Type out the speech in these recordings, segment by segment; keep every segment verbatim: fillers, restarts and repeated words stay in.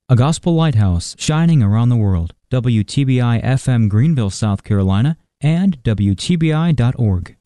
A gospel lighthouse shining around the world. W T B I F M Greenville, South Carolina, and W T B I dot org.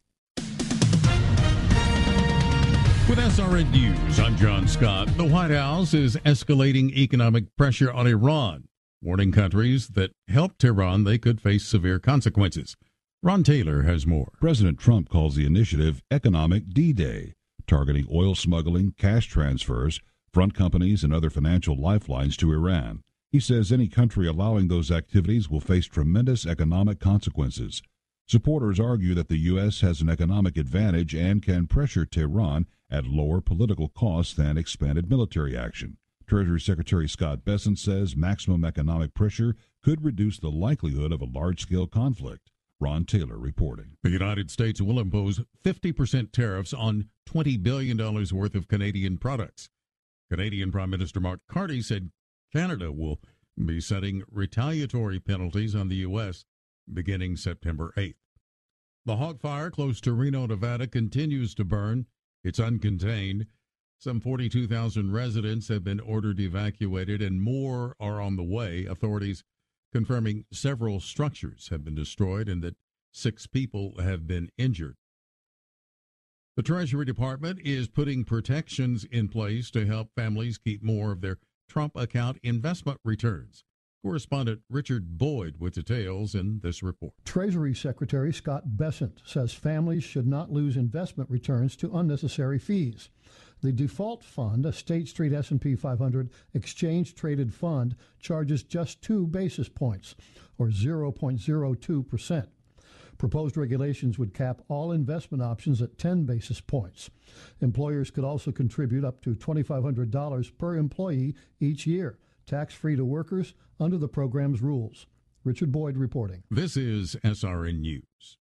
With S R N News, I'm John Scott. The White House is escalating economic pressure on Iran, warning countries that help Tehran they could face severe consequences. Ron Taylor has more. President Trump calls the initiative Economic D-Day, targeting oil smuggling, cash transfers, front companies, and other financial lifelines to Iran. He says any country allowing those activities will face tremendous economic consequences. Supporters argue that the U S has an economic advantage and can pressure Tehran at lower political costs than expanded military action. Treasury Secretary Scott Bessent says maximum economic pressure could reduce the likelihood of a large-scale conflict. Ron Taylor reporting. The United States will impose fifty percent tariffs on twenty billion dollars worth of Canadian products. Canadian Prime Minister Mark Carney said Canada will be setting retaliatory penalties on the U S beginning September eighth. The hog fire close to Reno, Nevada continues to burn. It's uncontained. Some forty-two thousand residents have been ordered evacuated and more are on the way. Authorities confirming several structures have been destroyed and that six people have been injured. The Treasury Department is putting protections in place to help families keep more of their Trump account investment returns. Correspondent Richard Boyd with details in this report. Treasury Secretary Scott Bessent says families should not lose investment returns to unnecessary fees. The default fund, a State Street S and P five hundred exchange-traded fund, charges just two basis points, or zero point zero two percent. Proposed regulations would cap all investment options at ten basis points. Employers could also contribute up to two thousand five hundred dollars per employee each year, tax-free to workers under the program's rules. Richard Boyd reporting. This is S R N News.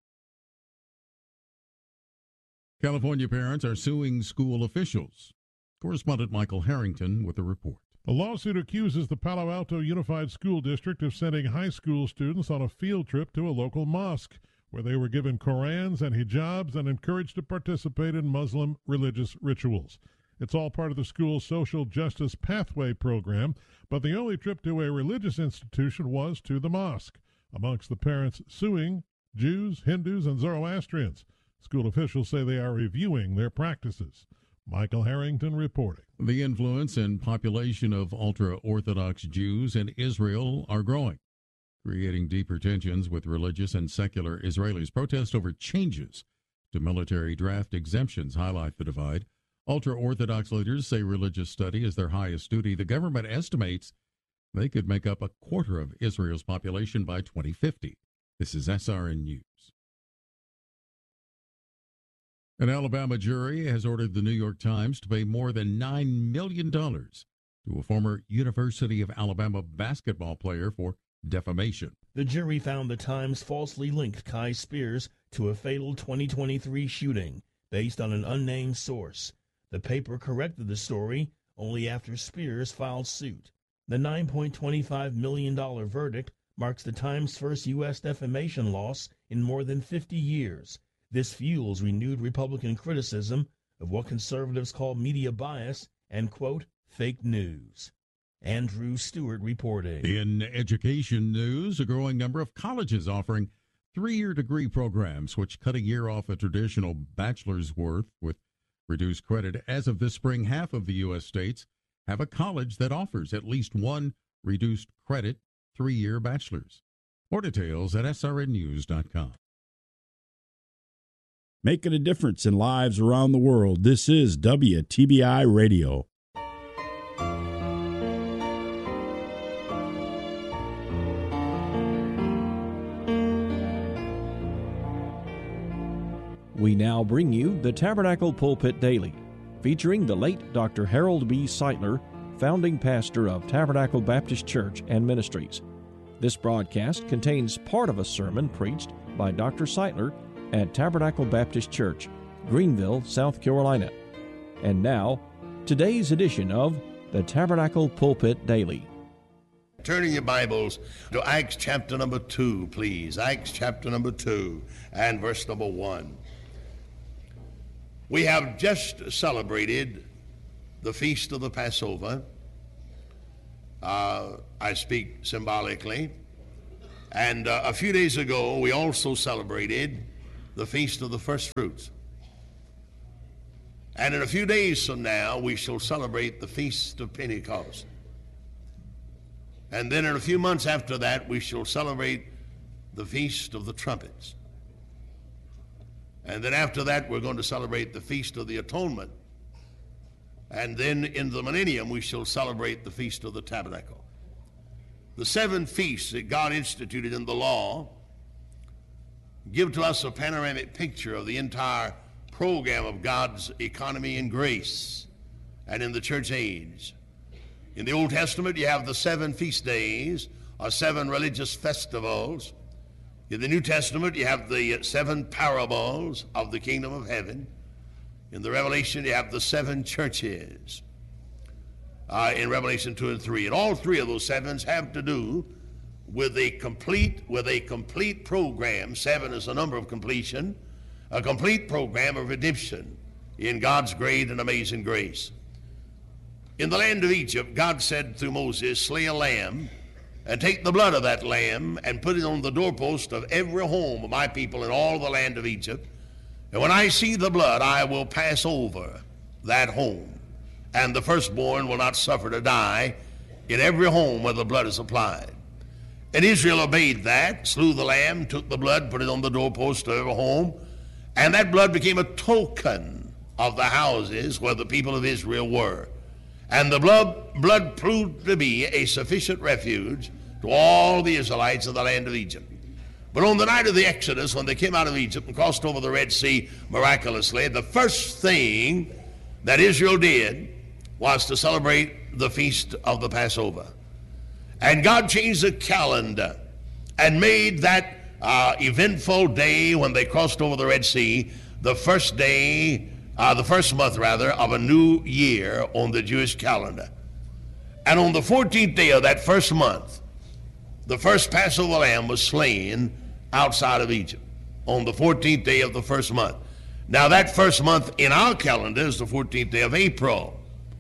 California parents are suing school officials. Correspondent Michael Harrington with the report. A lawsuit accuses the Palo Alto Unified School District of sending high school students on a field trip to a local mosque, where they were given Korans and hijabs and encouraged to participate in Muslim religious rituals. It's all part of the school's Social Justice Pathway program, but the only trip to a religious institution was to the mosque. Amongst the parents suing, Jews, Hindus, and Zoroastrians. School officials say they are reviewing their practices. Michael Harrington reporting. The influence and population of ultra-Orthodox Jews in Israel are growing, creating deeper tensions with religious and secular Israelis. Protests over changes to military draft exemptions highlight the divide. Ultra-Orthodox leaders say religious study is their highest duty. The government estimates they could make up a quarter of Israel's population by twenty fifty. This is S R N News. An Alabama jury has ordered the New York Times to pay more than nine million dollars to a former University of Alabama basketball player for defamation. The jury found the Times falsely linked Kai Spears to a fatal twenty twenty-three shooting based on an unnamed source. The paper corrected the story only after Spears filed suit. The nine point two five million dollars verdict marks the Times' first U S defamation loss in more than fifty years. This fuels renewed Republican criticism of what conservatives call media bias and, quote, fake news. Andrew Stewart reporting. In education news, a growing number of colleges offering three-year degree programs, which cut a year off a traditional bachelor's worth with reduced credit. As of this spring, half of the U S states have a college that offers at least one reduced credit three-year bachelor's. More details at S R N news dot com. Making a difference in lives around the world. This is W T B I Radio. We now bring you the Tabernacle Pulpit Daily, featuring the late Doctor Harold B. Seitler, founding pastor of Tabernacle Baptist Church and Ministries. This broadcast contains part of a sermon preached by Doctor Seitler at Tabernacle Baptist Church, Greenville, South Carolina. And now, today's edition of the Tabernacle Pulpit Daily. Turning your Bibles to Acts chapter number two, please. Acts chapter number two and verse number one. We have just celebrated the feast of the Passover, Uh, I speak symbolically. And uh, a few days ago, we also celebrated the Feast of the First Fruits. And in a few days from now, we shall celebrate the Feast of Pentecost. And then in a few months after that, we shall celebrate the Feast of the Trumpets. And then after that, we're going to celebrate the Feast of the Atonement. And then in the millennium, we shall celebrate the Feast of the Tabernacle. The seven feasts that God instituted in the law give to us a panoramic picture of the entire program of God's economy and grace and in the church age. In the Old Testament, you have the seven feast days or seven religious festivals. In the New Testament, you have the seven parables of the kingdom of heaven. In the Revelation, you have the seven churches uh, in Revelation two and three. And all three of those sevens have to do with a complete, with a complete program. Seven is the number of completion. A complete program of redemption in God's great and amazing grace. In the land of Egypt, God said through Moses, slay a lamb and take the blood of that lamb and put it on the doorpost of every home of my people in all the land of Egypt. And when I see the blood, I will pass over that home, and the firstborn will not suffer to die in every home where the blood is applied. And Israel obeyed that, slew the lamb, took the blood, put it on the doorpost of every home, and that blood became a token of the houses where the people of Israel were. And the blood, blood proved to be a sufficient refuge to all the Israelites in the land of Egypt. But on the night of the Exodus, when they came out of Egypt and crossed over the Red Sea miraculously, the first thing that Israel did was to celebrate the feast of the Passover. And God changed the calendar and made that uh, eventful day when they crossed over the Red Sea the first day, uh, the first month rather, of a new year on the Jewish calendar. And on the fourteenth day of that first month, the first Passover lamb was slain outside of Egypt on the fourteenth day of the first month. Now that first month in our calendar is the fourteenth day of April.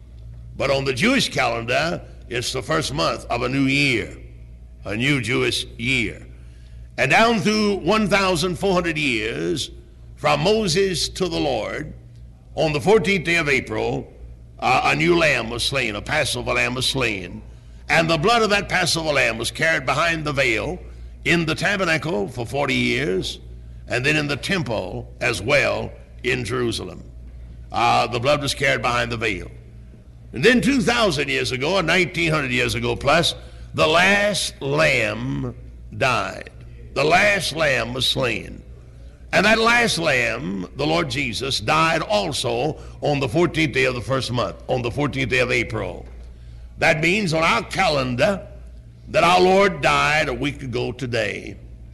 But on the Jewish calendar, it's the first month of a new year, a new Jewish year. And down through one thousand four hundred years, from Moses to the Lord, on the fourteenth day of April, uh, a new lamb was slain, a Passover lamb was slain. And the blood of that Passover lamb was carried behind the veil in the tabernacle for forty years, and then in the temple as well in Jerusalem. Uh, the blood was carried behind the veil. And then two thousand years ago, or nineteen hundred years ago plus, the last lamb died. The last lamb was slain. And that last lamb, the Lord Jesus, died also on the fourteenth day of the first month, on the fourteenth day of April. That means on our calendar that our Lord died a week ago today,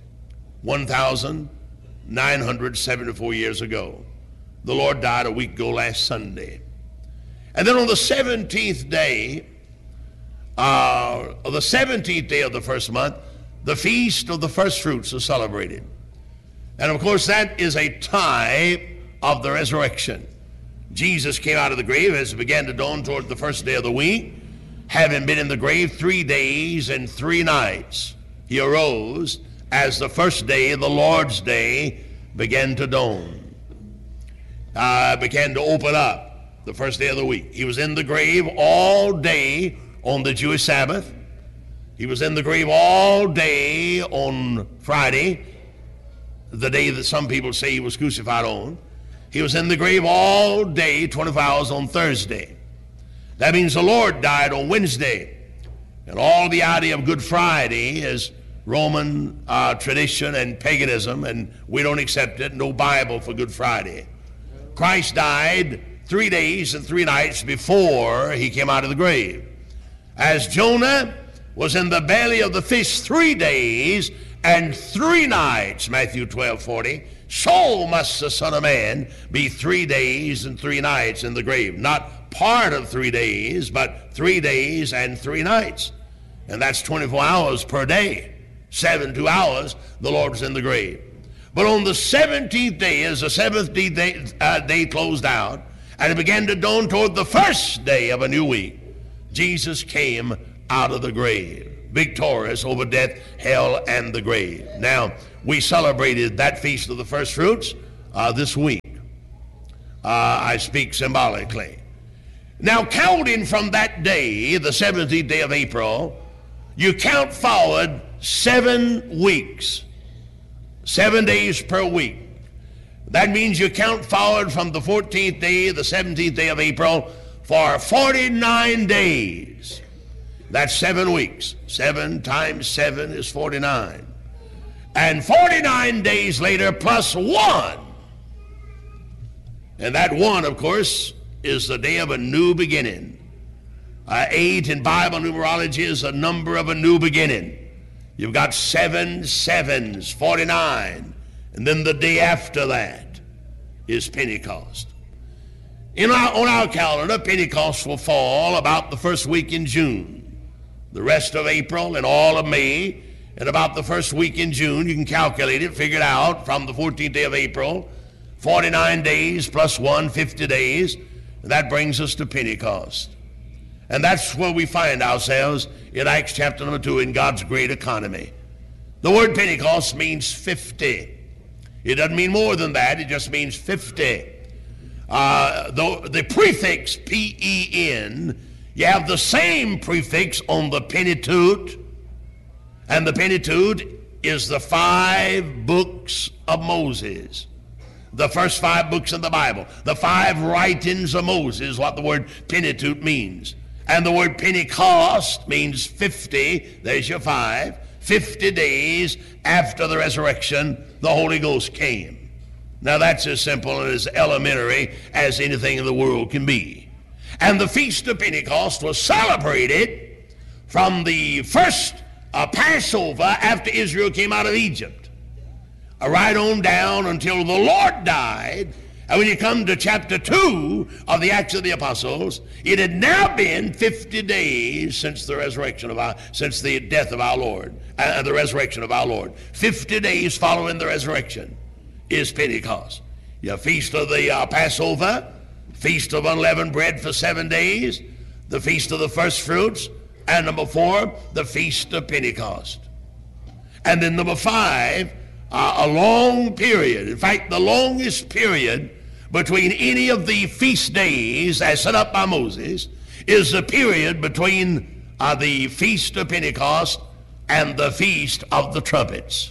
one thousand nine hundred seventy-four years ago. The Lord died a week ago last Sunday. And then on the seventeenth day, uh, the seventeenth day of the first month, the Feast of the First Fruits is celebrated. And of course, that is a type of the resurrection. Jesus came out of the grave as it began to dawn toward the first day of the week. Having been in the grave three days and three nights, he arose as the first day, the Lord's day, began to dawn, uh, began to open up the first day of the week. He was in the grave all day on the Jewish Sabbath. He was in the grave all day on Friday, the day that some people say he was crucified on. He was in the grave all day, twenty-four hours on Thursday. That means the Lord died on Wednesday. And all the idea of Good Friday is Roman uh, tradition and paganism, and we don't accept it. No Bible for Good Friday. Christ died three days and three nights before he came out of the grave. As Jonah was in the belly of the fish three days and three nights, Matthew twelve forty, so must the Son of Man be three days and three nights in the grave. Not part of three days, but three days and three nights. And that's twenty-four hours per day. seventy-two hours, the Lord was in the grave. But on the seventeenth day, as the seventh day, uh, day closed out, and it began to dawn toward the first day of a new week, Jesus came out of the grave, victorious over death, hell, and the grave. Now, we celebrated that Feast of the First Fruits uh, this week. Uh, I speak symbolically. Now, counting from that day, the seventeenth day of April, you count forward seven weeks, seven days per week. That means you count forward from the fourteenth day, the seventeenth day of April, for forty-nine days. That's seven weeks. Seven times seven is forty-nine. And forty-nine days later plus one. And that one, of course, is the day of a new beginning. Uh, eight in Bible numerology is a number of a new beginning. You've got seven sevens, forty-nine. And then the day after that is Pentecost. In our, on our calendar, Pentecost will fall about the first week in June. The rest of April and all of May, and about the first week in June, you can calculate it, figure it out from the fourteenth day of April, forty-nine days plus one, fifty days, and that brings us to Pentecost. And that's where we find ourselves in Acts chapter number two in God's great economy. The word Pentecost means fifty. It doesn't mean more than that, it just means fifty. Uh, the, the prefix P E N, you have the same prefix on the Pentateuch, and the Pentateuch is the five books of Moses. The first five books in the Bible. The five writings of Moses is what the word Pentateuch means. And the word Pentecost means fifty, there's your five, fifty days after the resurrection, the Holy Ghost came. Now that's as simple and as elementary as anything in the world can be. And the Feast of Pentecost was celebrated from the first uh, Passover after Israel came out of Egypt, uh, right on down until the Lord died. And when you come to chapter two of the Acts of the Apostles, it had now been fifty days since the resurrection of our, since the death of our Lord, and uh, the resurrection of our Lord. fifty days following the resurrection is Pentecost. Your Feast of the uh, Passover, Feast of Unleavened Bread for seven days, the Feast of the First Fruits, and number four, the Feast of Pentecost. And then number five, uh, a long period, in fact, the longest period between any of the feast days as set up by Moses is the period between uh, the Feast of Pentecost and the Feast of the Trumpets.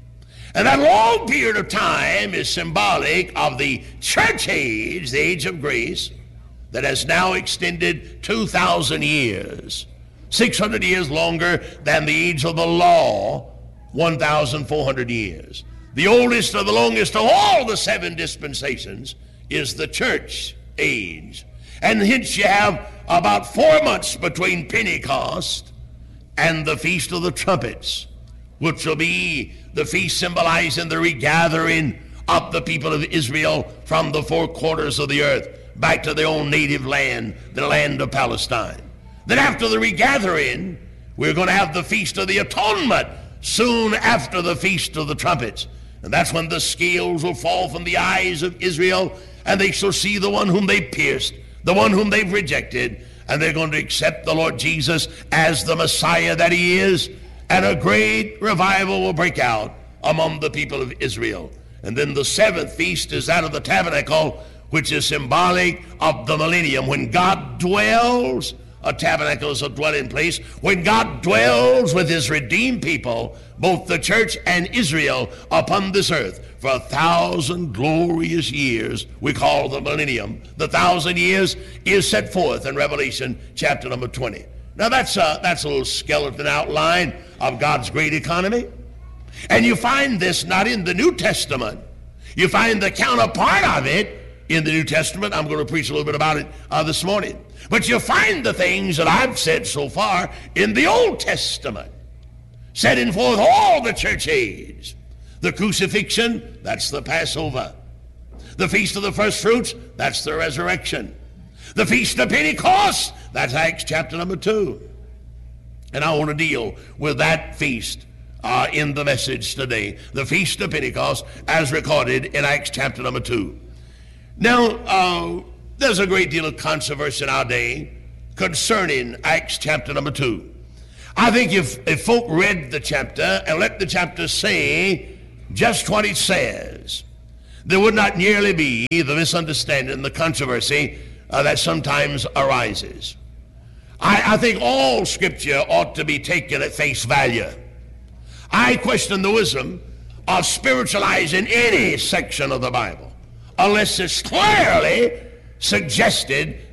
And that long period of time is symbolic of the church age, the age of grace, that has now extended two thousand years, six hundred years longer than the age of the law, one thousand four hundred years. The oldest or the longest of all the seven dispensations is the church age. And hence you have about four months between Pentecost and the Feast of the Trumpets, which will be the feast symbolizing the regathering of the people of Israel from the four quarters of the earth back to their own native land, the land of Palestine. Then after the regathering, we're going to have the Feast of the Atonement soon after the Feast of the Trumpets. And that's when the scales will fall from the eyes of Israel, and they shall see the one whom they pierced, the one whom they've rejected, and they're going to accept the Lord Jesus as the Messiah that he is. And a great revival will break out among the people of Israel. And then the seventh feast is that of the tabernacle, which is symbolic of the millennium. When God dwells, a tabernacle is a dwelling place. When God dwells with his redeemed people, both the church and Israel, upon this earth, for a thousand glorious years, we call the millennium. The thousand years is set forth in Revelation chapter number twenty. Now that's a, that's a little skeleton outline of God's great economy. And you find this not in the New Testament. You find the counterpart of it in the New Testament. I'm going to preach a little bit about it uh, this morning. But you find the things that I've said so far in the Old Testament, setting forth all the church age. The crucifixion, that's the Passover. The Feast of the First Fruits, that's the resurrection. The Feast of Pentecost, that's Acts chapter number two. And I want to deal with that feast uh, in the message today. The Feast of Pentecost as recorded in Acts chapter number two. Now, uh, there's a great deal of controversy in our day concerning Acts chapter number two. I think if, if folk read the chapter and let the chapter say just what it says, there would not nearly be the misunderstanding, the controversy uh, that sometimes arises. I, I think all Scripture ought to be taken at face value. I question the wisdom of spiritualizing any section of the Bible unless it's clearly suggested